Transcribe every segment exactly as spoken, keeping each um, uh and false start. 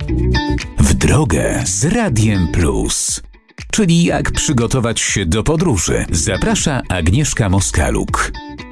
W drogę z Radiem Plus. Czyli jak przygotować się do podróży. Zaprasza Agnieszka Moskaluk.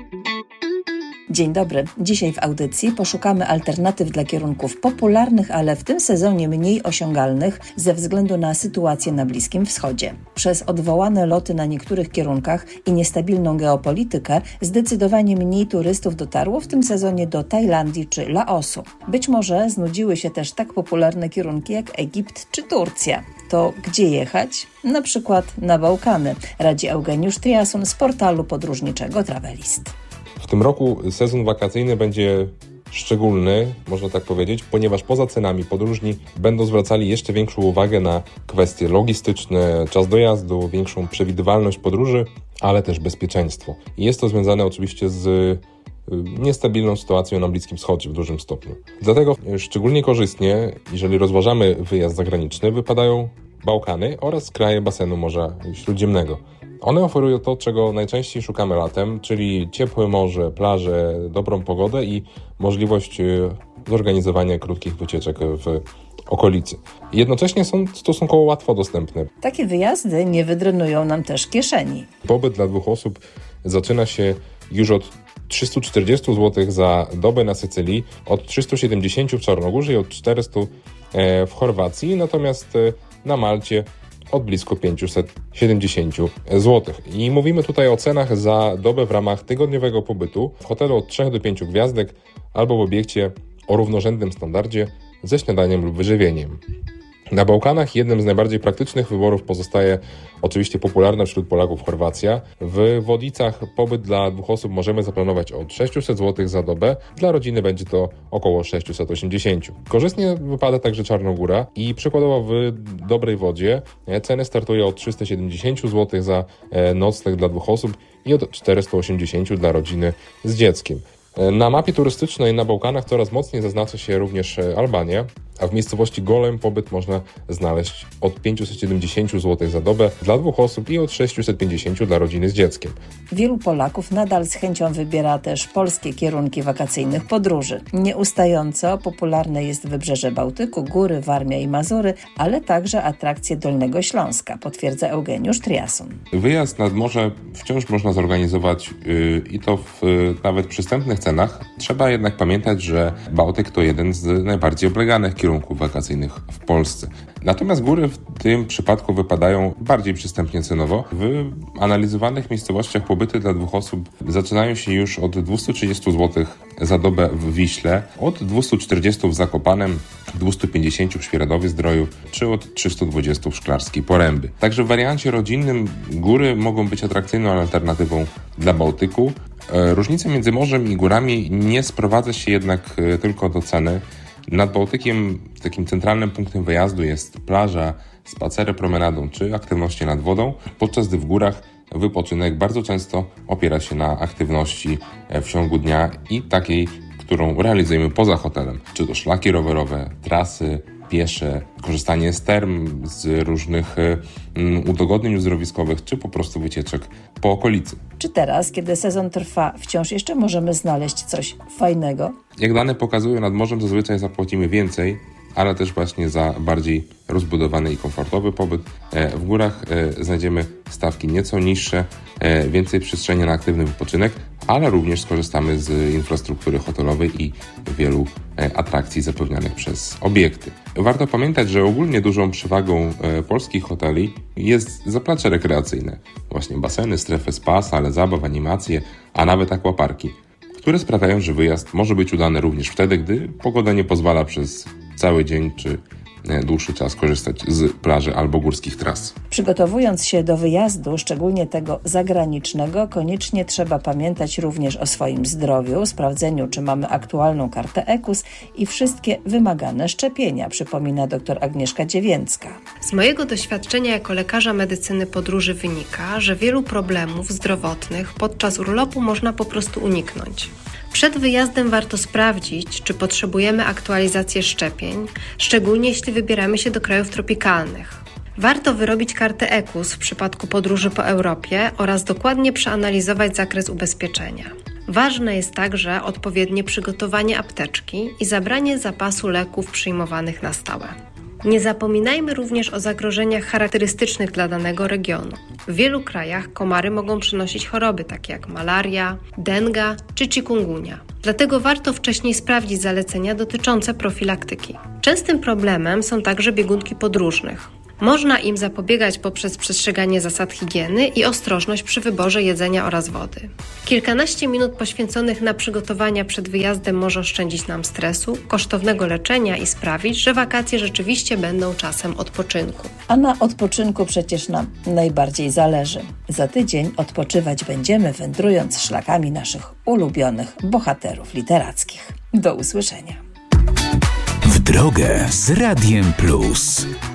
Dzień dobry. Dzisiaj w audycji poszukamy alternatyw dla kierunków popularnych, ale w tym sezonie mniej osiągalnych ze względu na sytuację na Bliskim Wschodzie. Przez odwołane loty na niektórych kierunkach i niestabilną geopolitykę zdecydowanie mniej turystów dotarło w tym sezonie do Tajlandii czy Laosu. Być może znudziły się też tak popularne kierunki jak Egipt czy Turcja. To gdzie jechać? Na przykład na Bałkany. Radzi Eugeniusz Triason z portalu podróżniczego Travelist. W tym roku sezon wakacyjny będzie szczególny, można tak powiedzieć, ponieważ poza cenami podróżni będą zwracali jeszcze większą uwagę na kwestie logistyczne, czas dojazdu, większą przewidywalność podróży, ale też bezpieczeństwo. I jest to związane oczywiście z niestabilną sytuacją na Bliskim Wschodzie w dużym stopniu. Dlatego szczególnie korzystnie, jeżeli rozważamy wyjazd zagraniczny, wypadają Bałkany oraz kraje basenu Morza Śródziemnego. One oferują to, czego najczęściej szukamy latem, czyli ciepłe morze, plaże, dobrą pogodę i możliwość zorganizowania krótkich wycieczek w okolicy. Jednocześnie są stosunkowo łatwo dostępne. Takie wyjazdy nie wydrenują nam też kieszeni. Pobyt dla dwóch osób zaczyna się już od trzysta czterdzieści złotych za dobę na Sycylii, od trzysta siedemdziesiąt w Czarnogórze i od czterysta w Chorwacji, natomiast na Malcie od blisko pięćset siedemdziesiąt złotych. I mówimy tutaj o cenach za dobę w ramach tygodniowego pobytu w hotelu od trzech do pięciu gwiazdek albo w obiekcie o równorzędnym standardzie ze śniadaniem lub wyżywieniem. Na Bałkanach jednym z najbardziej praktycznych wyborów pozostaje oczywiście popularna wśród Polaków Chorwacja. W Wodicach pobyt dla dwóch osób możemy zaplanować od sześćset złotych za dobę. Dla rodziny będzie to około sześćset osiemdziesiąt. Korzystnie wypada także Czarnogóra i przykładowo w Dobrej Wodzie ceny startują od trzysta siedemdziesiąt złotych za nocleg dla dwóch osób i od czterysta osiemdziesiąt dla rodziny z dzieckiem. Na mapie turystycznej na Bałkanach coraz mocniej zaznacza się również Albania, a w miejscowości Golem pobyt można znaleźć od pięćset siedemdziesiąt złotych za dobę dla dwóch osób i od sześćset pięćdziesiąt dla rodziny z dzieckiem. Wielu Polaków nadal z chęcią wybiera też polskie kierunki wakacyjnych podróży. Nieustająco popularne jest Wybrzeże Bałtyku, góry, Warmia i Mazury, ale także atrakcje Dolnego Śląska, potwierdza Eugeniusz Triason. Wyjazd nad morze wciąż można zorganizować yy, i to w yy, nawet przystępnych cenach. Trzeba jednak pamiętać, że Bałtyk to jeden z najbardziej obleganych kierunków wakacyjnych w Polsce. Natomiast góry w tym przypadku wypadają bardziej przystępnie cenowo. W analizowanych miejscowościach pobyty dla dwóch osób zaczynają się już od dwieście trzydzieści złotych za dobę w Wiśle, od dwieście czterdzieści w Zakopanem, dwieście pięćdziesiąt w Świeradowie-Zdroju, czy od trzysta dwadzieścia w Szklarskiej Poręby. Także w wariancie rodzinnym góry mogą być atrakcyjną alternatywą dla Bałtyku. Różnica między morzem i górami nie sprowadza się jednak tylko do ceny. Nad Bałtykiem takim centralnym punktem wyjazdu jest plaża, spacery promenadą czy aktywności nad wodą, podczas gdy w górach wypoczynek bardzo często opiera się na aktywności w ciągu dnia i takiej, którą realizujemy poza hotelem. Czy to szlaki rowerowe, trasy, piesze, korzystanie z term, z różnych um, udogodnień uzdrowiskowych, czy po prostu wycieczek po okolicy. Czy teraz, kiedy sezon trwa, wciąż jeszcze możemy znaleźć coś fajnego? Jak dane pokazują, nad morzem zazwyczaj zapłacimy więcej, ale też właśnie za bardziej rozbudowany i komfortowy pobyt. W górach znajdziemy stawki nieco niższe, więcej przestrzeni na aktywny wypoczynek, ale również skorzystamy z infrastruktury hotelowej i wielu atrakcji zapewnianych przez obiekty. Warto pamiętać, że ogólnie dużą przewagą polskich hoteli jest zaplecze rekreacyjne. Właśnie baseny, strefy spa, sale zabaw, animacje, a nawet akwaparki, które sprawiają, że wyjazd może być udany również wtedy, gdy pogoda nie pozwala przez cały dzień czy dłuższy czas korzystać z plaży albo górskich tras. Przygotowując się do wyjazdu, szczególnie tego zagranicznego, koniecznie trzeba pamiętać również o swoim zdrowiu, sprawdzeniu, czy mamy aktualną kartę E K U S i wszystkie wymagane szczepienia, przypomina dr Agnieszka Dziewięcka. Z mojego doświadczenia jako lekarza medycyny podróży wynika, że wielu problemów zdrowotnych podczas urlopu można po prostu uniknąć. Przed wyjazdem warto sprawdzić, czy potrzebujemy aktualizacji szczepień, szczególnie jeśli wybieramy się do krajów tropikalnych. Warto wyrobić kartę E K U S w przypadku podróży po Europie oraz dokładnie przeanalizować zakres ubezpieczenia. Ważne jest także odpowiednie przygotowanie apteczki i zabranie zapasu leków przyjmowanych na stałe. Nie zapominajmy również o zagrożeniach charakterystycznych dla danego regionu. W wielu krajach komary mogą przynosić choroby takie jak malaria, denga czy chikungunya. Dlatego warto wcześniej sprawdzić zalecenia dotyczące profilaktyki. Częstym problemem są także biegunki podróżnych. Można im zapobiegać poprzez przestrzeganie zasad higieny i ostrożność przy wyborze jedzenia oraz wody. Kilkanaście minut poświęconych na przygotowania przed wyjazdem może oszczędzić nam stresu, kosztownego leczenia i sprawić, że wakacje rzeczywiście będą czasem odpoczynku. A na odpoczynku przecież nam najbardziej zależy. Za tydzień odpoczywać będziemy, wędrując szlakami naszych ulubionych bohaterów literackich. Do usłyszenia. W drogę z Radiem Plus.